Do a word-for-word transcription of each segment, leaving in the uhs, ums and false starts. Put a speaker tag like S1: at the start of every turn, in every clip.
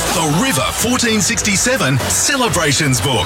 S1: The River fourteen sixty-seven Celebrations Book.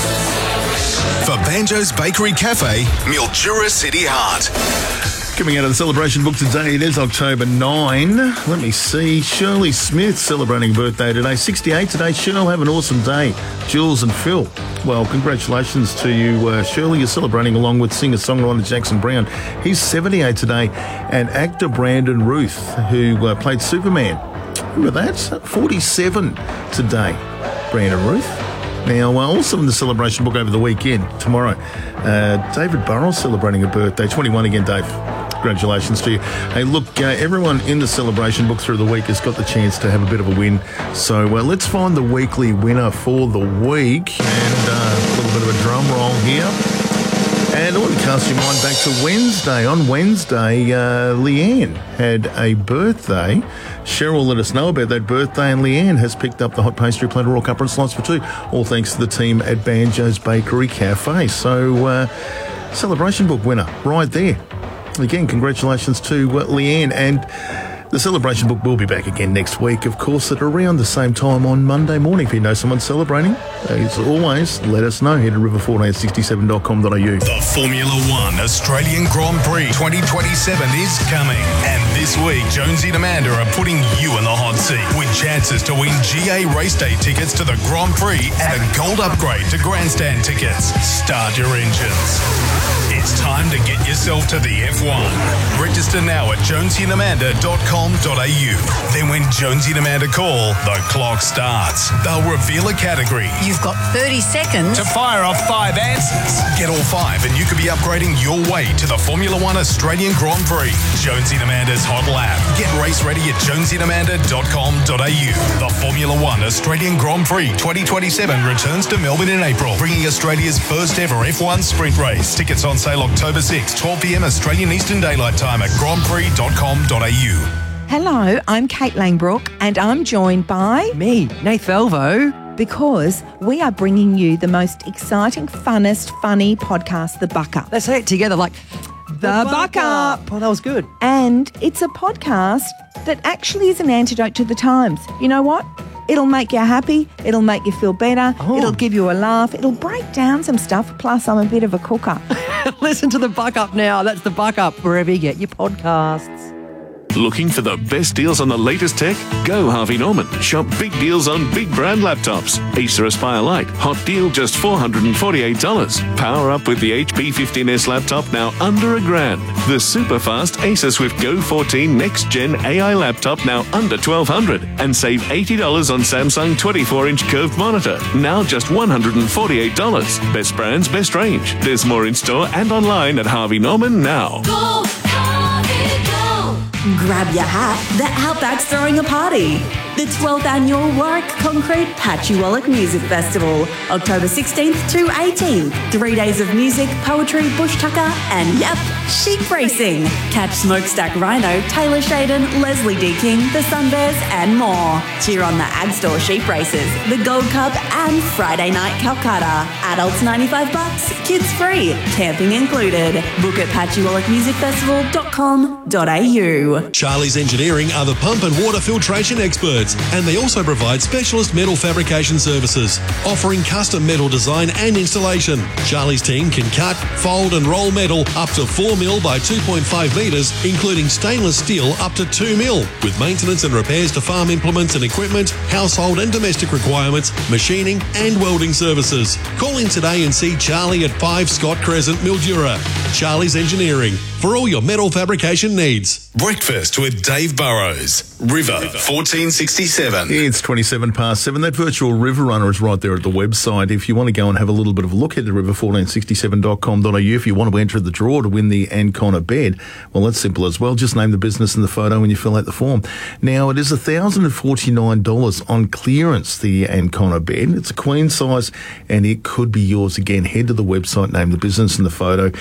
S1: For Banjo's Bakery Cafe, Mildura City Heart.
S2: Coming out of the celebration book today, it is October ninth. Let me see. Shirley Smith celebrating a birthday today. sixty-eight today. Shirley, have an awesome day. Jules and Phil. Well, congratulations to you, uh, Shirley. You're celebrating along with singer-songwriter Jackson Brown. He's seventy-eight today. And actor Brandon Ruth, who uh, played Superman. Remember that? forty-seven today. Brandon Ruth. Now, uh, also in the celebration book over the weekend, tomorrow, uh, David Burrell's celebrating a birthday. twenty-one again, Dave. Congratulations to you. Hey, look, uh, everyone in the celebration book through the week has got the chance to have a bit of a win. So uh, let's find the weekly winner for the week. And uh, a little bit of a drum roll here. And I want to cast your mind back to Wednesday. On Wednesday, uh, Leanne had a birthday. Cheryl let us know about that birthday, and Leanne has picked up the hot pastry platter or cuppa and slice for two, all thanks to the team at Banjo's Bakery Cafe. So, uh, celebration book winner right there. Again, congratulations to uh, Leanne. And the celebration book will be back again next week, of course, at around the same time on Monday morning. If you know someone celebrating, as always, let us know. Head to river one four six seven dot com dot a u.
S1: The Formula One Australian Grand Prix twenty twenty-seven is coming. And this week, Jonesy and Amanda are putting you in the hot seat with chances to win G A race day tickets to the Grand Prix and a gold upgrade to grandstand tickets. Start your engines. It's time to get yourself to the F one. Register now at jonesy and amanda dot com dot a u. Then when Jonesy and Amanda call, the clock starts. They'll reveal a category.
S3: You've got thirty seconds
S1: to fire off five answers. Get all five and you could be upgrading your way to the Formula One Australian Grand Prix. Jonesy and Amanda's Hot Lap. Get race ready at jonesy and amanda dot com dot a u. The Formula One Australian Grand Prix twenty twenty-seven returns to Melbourne in April, bringing Australia's first ever F one sprint race. Tickets on sale October sixth, twelve p m Australian Eastern Daylight Time at grand prix dot com dot a u.
S4: Hello, I'm Kate Langbrook and I'm joined by...
S5: Me, Nath Velvo.
S4: Because we are bringing you the most exciting, funnest, funny podcast, The Buck Up.
S5: Let's say it together like... The,
S4: the Buck, Buck Up.
S5: Up. Oh, that was good.
S4: And it's a podcast that actually is an antidote to the times. You know what? It'll make you happy. It'll make you feel better. Oh. It'll give you a laugh. It'll break down some stuff. Plus, I'm a bit of a cooker.
S5: Listen to The Buck Up now. That's The Buck Up, wherever you get your podcasts.
S6: Looking for the best deals on the latest tech? Go Harvey Norman. Shop big deals on big brand laptops. Acer Aspire Lite, hot deal just four hundred forty-eight dollars. Power up with the H P fifteen S laptop now under a grand. The super fast Acer Swift Go fourteen Next Gen A I laptop now under twelve hundred dollars. And save eighty dollars on Samsung twenty-four inch curved monitor, now just one hundred forty-eight dollars. Best brands, best range. There's more in store and online at Harvey Norman now.
S7: Go, Harvey, go.
S8: Grab your hat, the Outback's throwing a party. The twelfth Annual Warwick Concrete Patchywallop Music Festival, October sixteenth to eighteenth. Three days of music, poetry, bush tucker, and yep, sheep racing. Catch Smokestack Rhino, Taylor Shaden, Leslie D. King, the Sunbears, and more. Cheer on the Ag Store sheep races, the Gold Cup, and Friday Night Calcutta. Adults ninety-five bucks, kids free, camping included. Book at patchywallop music festival dot com dot a u.
S9: Charlie's Engineering are the pump and water filtration experts, and they also provide specialist metal fabrication services, offering custom metal design and installation. Charlie's team can cut, fold and roll metal up to four mil by two point five metres, including stainless steel up to two mil, with maintenance and repairs to farm implements and equipment, household and domestic requirements, machining and welding services. Call in today and see Charlie at five Scott Crescent, Mildura. Charlie's Engineering, for all your metal fabrication needs.
S1: Breakfast with Dave Burrows. River fourteen sixty-seven.
S2: It's twenty-seven past seven. That virtual River Runner is right there at the website. If you want to go and have a little bit of a look, head to river one four six seven dot com dot a u. If you want to enter the draw to win the Ancona bed, well, that's simple as well. Just name the business in the photo when you fill out the form. Now, it is one thousand forty-nine dollars on clearance, the Ancona bed. It's a queen size, and it could be yours again. Head to the website, name the business in the photo for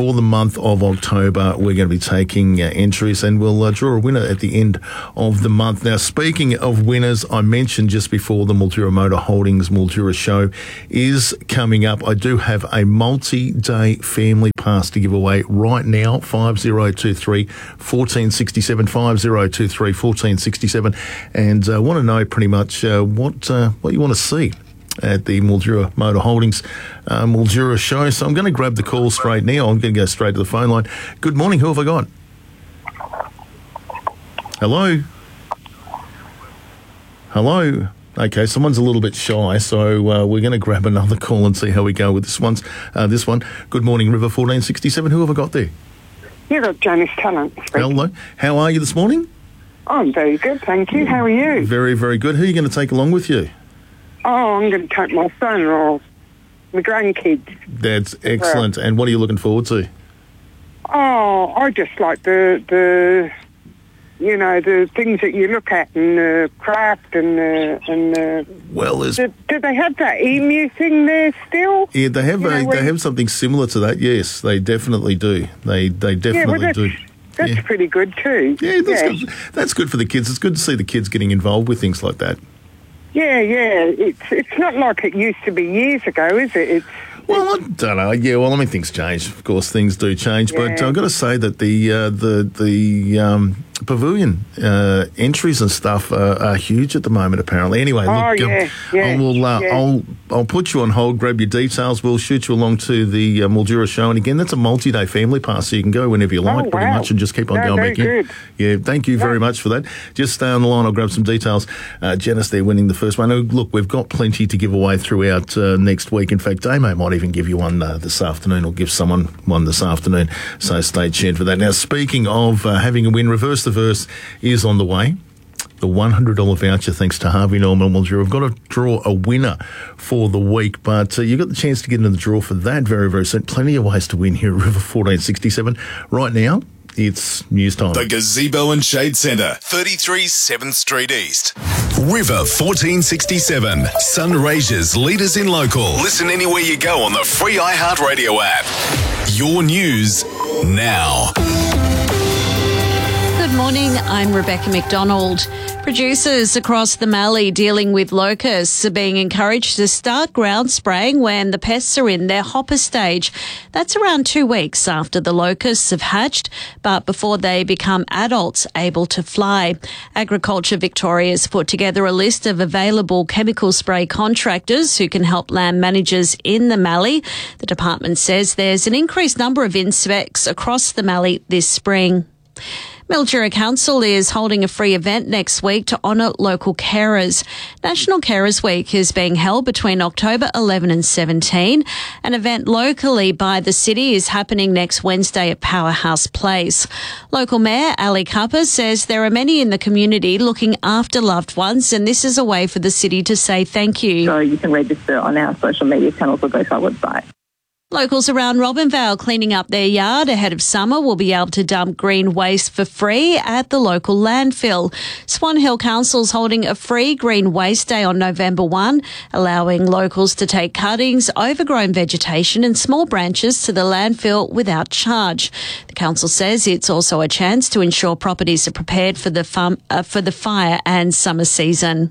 S2: for the month of October. We're going to be taking uh, entries and we'll uh, draw a winner at the end of the month. Now, speaking of winners, I mentioned just before the Mildura Motor Holdings Mildura show is coming up. I do have a multi-day family pass to give away right now, five oh two three, one four six seven, five oh two three, one four six seven, and I uh, want to know pretty much uh, what uh, what you want to see at the Mildura Motor Holdings uh, Mildura show. So I'm going to grab the call straight now. I'm going to go straight to the phone line. Good morning. Who have I got? Hello? Hello? Okay, someone's a little bit shy, so uh, we're going to grab another call and see how we go with this one's, uh, this one. Good morning, River fourteen sixty-seven. Who have I got there?
S3: You've got Janice Tennant.
S2: Hello. How are you this morning?
S3: I'm very good, thank you. How are you?
S2: Very, very good. Who are you going to take along with you?
S3: Oh, I'm going to take my son or my grandkids.
S2: That's excellent.
S3: Well,
S2: and what are you looking forward to?
S3: Oh, I just like the, the you know, the things that you look at and the craft and the... And the
S2: well, there's...
S3: Do, do they have that emu thing there still?
S2: Yeah, they have
S3: you
S2: a,
S3: know,
S2: they have something similar to that, yes. They definitely do. They they definitely
S3: yeah, well, that's,
S2: do.
S3: That's
S2: yeah.
S3: pretty good too.
S2: Yeah, that's,
S3: yeah.
S2: Good. That's good for the kids. It's good to see the kids getting involved with things like that.
S3: Yeah, yeah. It's it's not like it used to be years ago, is it? It's
S2: Well, I don't know. Yeah, well, I mean, things change. Of course, things do change.
S3: Yeah.
S2: But I've got to say that the uh, the the um, pavilion uh, entries and stuff are, are huge at the moment. Apparently, anyway.
S3: Oh,
S2: look,
S3: yeah,
S2: um,
S3: yeah,
S2: I will. Uh,
S3: yeah.
S2: I'll I'll put you on hold. Grab your details. We'll shoot you along to the uh, Mildura show. And again, that's a multi-day family pass, so you can go whenever you like,
S3: Oh,
S2: pretty
S3: wow.
S2: much, and just keep on
S3: No,
S2: going
S3: very
S2: back in.
S3: good.
S2: Yeah, thank you very much for that. Just stay on the line. I'll grab some details. Uh, Janice there winning the first one. Oh, look, we've got plenty to give away throughout uh, next week. In fact, Damo might even give you one uh, this afternoon, or give someone one this afternoon. So stay tuned for that. Now, speaking of uh, having a win, Reverse the Verse is on the way. The one hundred dollars voucher, thanks to Harvey Norman Mildura. We've got to draw a winner for the week, but uh, you got the chance to get into the draw for that very, very soon. Plenty of ways to win here at River fourteen sixty-seven. Right now, it's news time.
S1: The Gazebo and Shade Centre, thirty-three seventh Street East. River fourteen sixty-seven, Sunraysia's leaders in local. Listen anywhere you go on the free iHeartRadio app. Your news now.
S10: Good morning, I'm Rebecca McDonald. Producers across the Mallee dealing with locusts are being encouraged to start ground spraying when the pests are in their hopper stage. That's around two weeks after the locusts have hatched, but before they become adults able to fly. Agriculture Victoria has put together a list of available chemical spray contractors who can help land managers in the Mallee. The department says there's an increased number of insects across the Mallee this spring. Mildura Council is holding a free event next week to honour local carers. National Carers Week is being held between October eleventh and seventeenth. An event locally by the city is happening next Wednesday at Powerhouse Place. Local Mayor Ali Kappa says there are many in the community looking after loved ones, and this is a way for the city to say thank you.
S11: So you can register on our social media channels or go to our website.
S10: Locals around Robinvale cleaning up their yard ahead of summer will be able to dump green waste for free at the local landfill. Swan Hill Council's holding a free Green Waste Day on November first, allowing locals to take cuttings, overgrown vegetation and small branches to the landfill without charge. The council says it's also a chance to ensure properties are prepared for the, fum, uh, for the fire and summer season.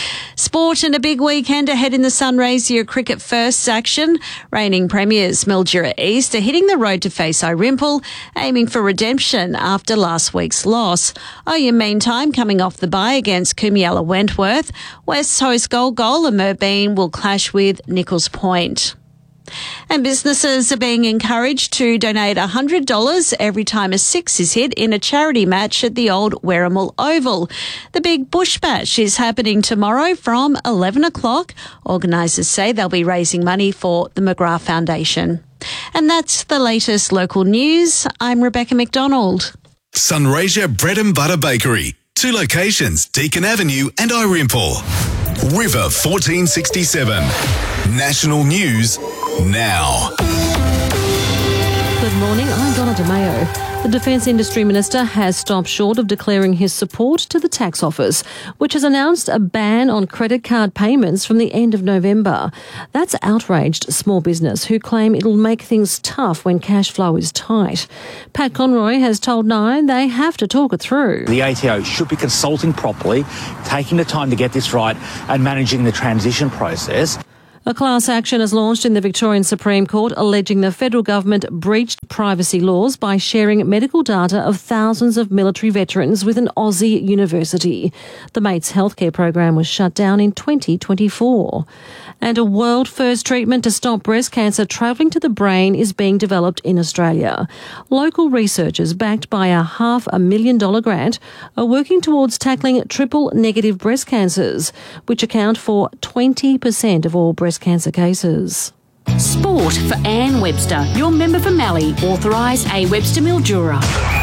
S10: Sport and a big weekend ahead in the Sunraysia Cricket Firsts action. Reigning premiers Mildura East are hitting the road to face Irimple, aiming for redemption after last week's loss. Oh, meantime, coming off the bye against Kumiala Wentworth, West's host Gold Goal and Merbein will clash with Nichols Point. And businesses are being encouraged to donate one hundred dollars every time a six is hit in a charity match at the old Werrimal Oval. The Big Bush Bash is happening tomorrow from eleven o'clock. Organisers say they'll be raising money for the McGrath Foundation. And that's the latest local news. I'm Rebecca McDonald.
S1: Sunraysia Bread and Butter Bakery. Two locations, Deakin Avenue and Irimple. River fourteen sixty-seven. National News now.
S5: Good morning, I'm Donna DeMayo.
S12: The Defence Industry Minister has stopped short of declaring his support to the tax office, which has announced a ban on credit card payments from the end of November. That's outraged small business who claim it'll make things tough when cash flow is tight. Pat Conroy has told Nine they have to talk it through.
S13: The A T O should be consulting properly, taking the time to get this right and managing the transition process.
S12: A class action is launched in the Victorian Supreme Court alleging the federal government breached privacy laws by sharing medical data of thousands of military veterans with an Aussie university. The Mates healthcare program was shut down in twenty twenty-four. And a world-first treatment to stop breast cancer travelling to the brain is being developed in Australia. Local researchers, backed by a half a million dollar grant, are working towards tackling triple-negative breast cancers, which account for twenty percent of all breast cancer cases.
S14: Sport for Anne Webster, your member for Mallee, authorised A Webster Mildura.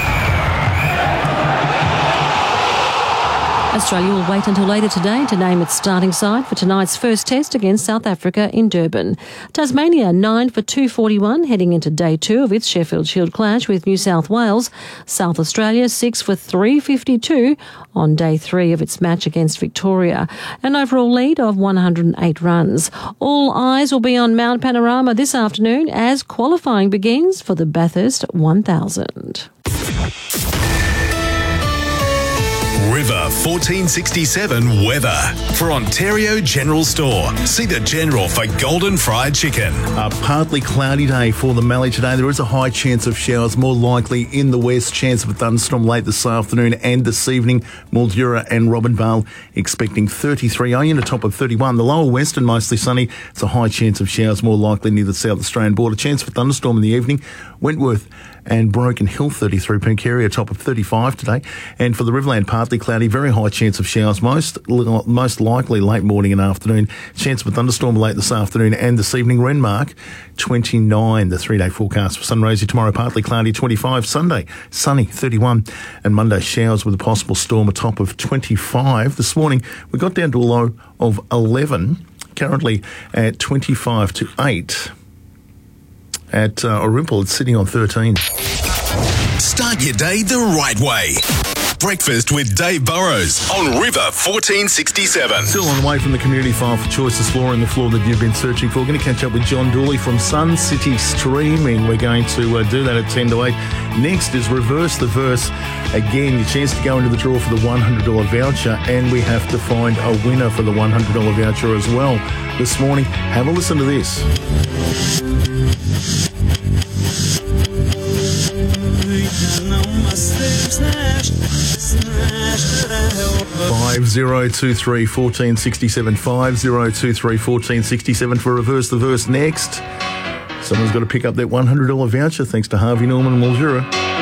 S12: Australia will wait until later today to name its starting side for tonight's first test against South Africa in Durban. Tasmania nine for two forty-one heading into day two of its Sheffield Shield clash with New South Wales. South Australia six for three fifty-two on day three of its match against Victoria. An overall lead of one hundred eight runs. All eyes will be on Mount Panorama this afternoon as qualifying begins for the Bathurst one thousand.
S1: River fourteen sixty-seven weather. For Ontario General Store, see the General for golden fried chicken.
S2: A partly cloudy day for the Mallee today. There is a high chance of showers, more likely in the west. Chance of a thunderstorm late this afternoon and this evening. Mildura and Robinvale expecting thirty-three, only in a top of thirty-one. The lower western mostly sunny. It's a high chance of showers, more likely near the South Australian border. Chance for thunderstorm in the evening. Wentworth and Broken Hill thirty-three, Pencaria top of thirty-five today. And for the Riverland, partly cloudy, very high chance of showers, most most likely late morning and afternoon. Chance of a thunderstorm late this afternoon and this evening. Renmark twenty-nine, the three-day forecast for Sunraysia tomorrow, partly cloudy twenty-five. Sunday, sunny thirty-one. And Monday, showers with a possible storm, a top of twenty-five. This morning, we got down to a low of eleven, currently at twenty-five to eight. At uh, Orimple, it's sitting on thirteen.
S1: Start your day the right way. Breakfast with Dave Burrows on River fourteen sixty-seven.
S2: Still on the way from the community file for Choices Flooring, the floor that you've been searching for. We're going to catch up with John Dooley from Sun City Streaming. We're going to uh, do that at ten to eight. Next is Reverse the Verse. Again, your chance to go into the draw for the one hundred dollars voucher, and we have to find a winner for the one hundred dollars voucher as well this morning. Have a listen to this. Five zero two three fourteen sixty seven. Five zero two three fourteen sixty seven for Reverse the Verse next. Someone's got to pick up that one hundred dollars voucher thanks to Harvey Norman and Mildura.